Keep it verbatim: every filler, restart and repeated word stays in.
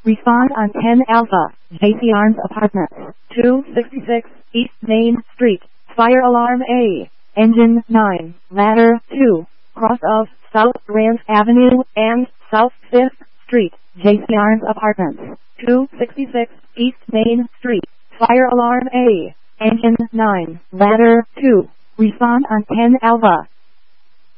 Respond on ten Alpha, J C Arms Apartments, two sixty-six East Main Street. Fire alarm A. Engine nine, ladder two. Cross of South Grand Avenue and South fifth Street. J C Arms Apartments, two sixty-six East Main Street. Fire alarm A. Engine nine, ladder two. Respond on ten Alpha,